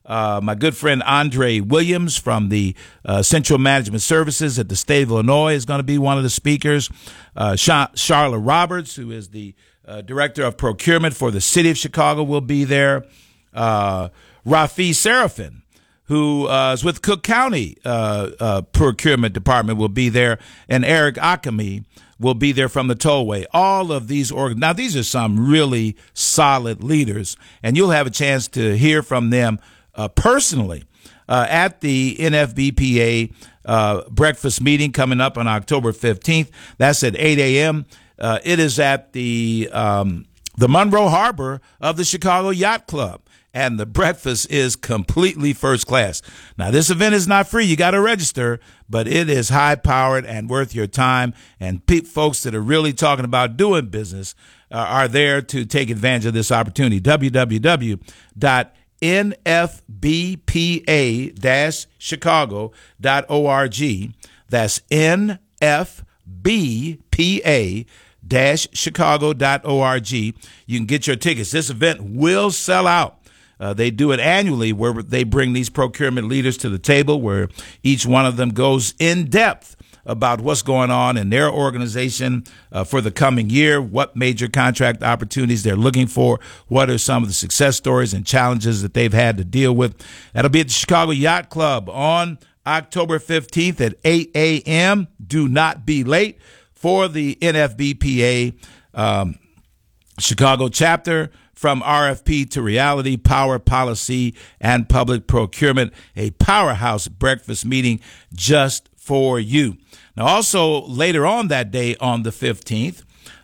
My good friend Andre Williams from the Central Management Services at the state of Illinois is going to be one of the speakers. Charlotte Roberts, who is the Director of Procurement for the City of Chicago, will be there. Rafi Serafin, who is with Cook County Procurement Department, will be there. And Eric Akami will be there from the Tollway. All of these now these are some really solid leaders, and you'll have a chance to hear from them personally at the NFBPA breakfast meeting coming up on October 15th. That's at 8 a.m. It is at the Monroe Harbor of the Chicago Yacht Club, and the breakfast is completely first class. Now, this event is not free. You got to register, but it is high-powered and worth your time, and folks that are really talking about doing business are there to take advantage of this opportunity. www.nfbpa-chicago.org. That's nfbpa-chicago.org. You can get your tickets. This event will sell out. They do it annually where they bring these procurement leaders to the table, where each one of them goes in depth about what's going on in their organization for the coming year, what major contract opportunities they're looking for, what are some of the success stories and challenges that they've had to deal with. That'll be at the Chicago Yacht Club on October 15th at 8 a.m. Do not be late for the NFBPA Chicago chapter. From RFP to reality, power, policy, and public procurement, a powerhouse breakfast meeting just for you. Now, also later on that day, on the 15th,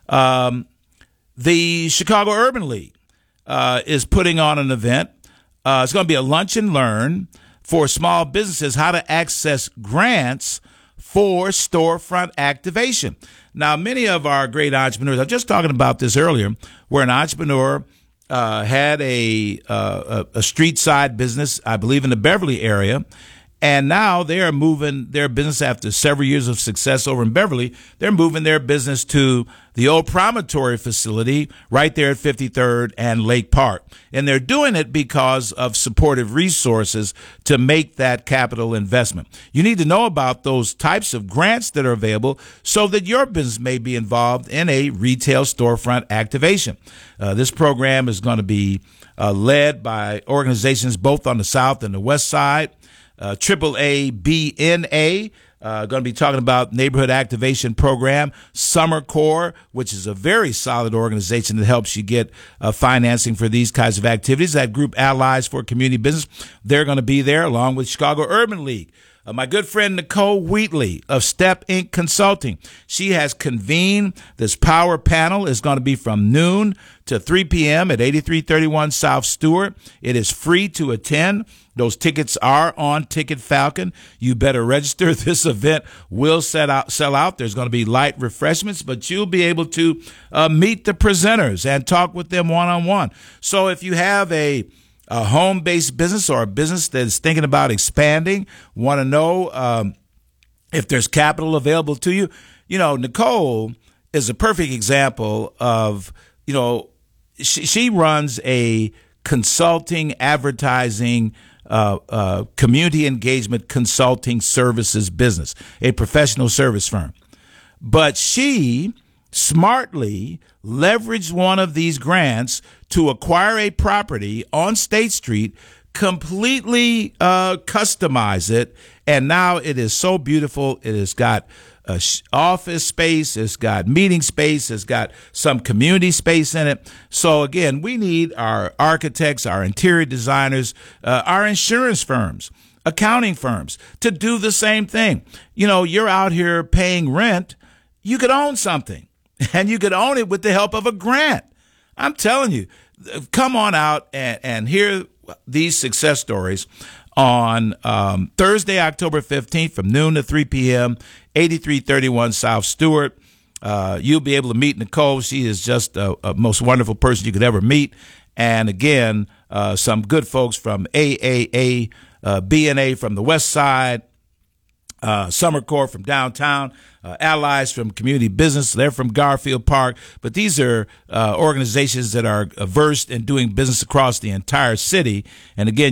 the Chicago Urban League is putting on an event. It's going to be a lunch and learn for small businesses, how to access grants for storefront activation. Now, many of our great entrepreneurs, I was just talking about this earlier, where an entrepreneur had a street side business, I believe in the Beverly area, and now they are moving their business after several years of success over in Beverly. They're moving their business to the old Promontory facility right there at 53rd and Lake Park. And they're doing it because of supportive resources to make that capital investment. You need to know about those types of grants that are available so that your business may be involved in a retail storefront activation. This program is going to be led by organizations both on the south and the west side. AAA BNA, going to be talking about neighborhood activation program. Summer Core, which is a very solid organization that helps you get financing for these kinds of activities. That group, Allies for Community Business, they're going to be there along with Chicago Urban League. My good friend Nicole Wheatley of Step Inc. Consulting, she has convened this power panel. Is going to be from noon to 3 p.m. at 8331 South Stewart. It is free to attend. Those tickets are on Ticket Falcon. You better register. This event will sell out. There's going to be light refreshments, but you'll be able to meet the presenters and talk with them one-on-one. So if you have a home-based business or a business that is thinking about expanding, want to know if there's capital available to you, Nicole is a perfect example of, she runs a consulting, advertising, community engagement consulting services business, a professional service firm. But she smartly leveraged one of these grants to acquire a property on State Street, completely customize it, and now it is so beautiful. It has got office space, it's got meeting space, it's got some community space in it. So again, we need our architects, our interior designers, our insurance firms, accounting firms to do the same thing. You're out here paying rent. You could own something, and you could own it with the help of a grant. I'm telling you, come on out and hear these success stories on Thursday, October 15th from noon to 3 p.m., 8331 South Stewart. You'll be able to meet Nicole. She is just a most wonderful person you could ever meet. And again, some good folks from AAA, BNA from the west side, Summer Corps from downtown, Allies from community business. They're from Garfield Park. But these are organizations that are versed in doing business across the entire city. And again,